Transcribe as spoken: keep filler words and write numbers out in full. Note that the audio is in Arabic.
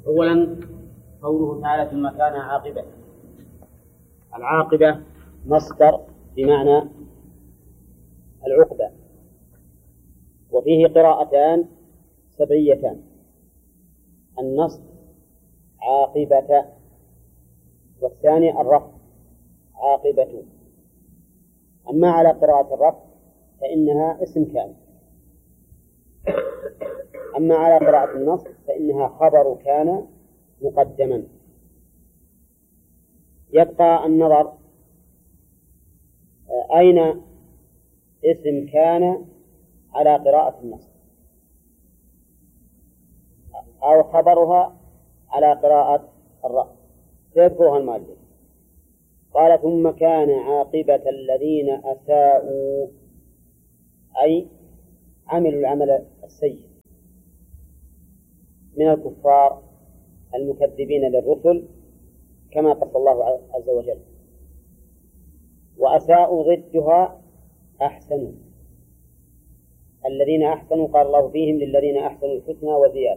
أولا قوله تعالى ثم كان عاقبة. العاقبة مصدر بمعنى العقبة، وفيه قراءتان سبعيتان: النصب عاقبة، والثاني الرفع عاقبة. أما على قراءة الرفع فإنها اسم كان، أما على قراءة النصب فإنها خبر كان مقدما. يبقى النظر أين اسم كان على قراءة النصب، أو خبرها على قراءة الرفع. سيذكرها المؤلف. قال ثم كان عاقبة الذين أساءوا، أي عملوا العمل السيء من الكفار المكذبين للرسل كما قص الله عز وجل. وأساءوا ضدها أحسنوا، الذين أحسنوا قال الله فيهم للذين أحسنوا الحسنى وزيادة.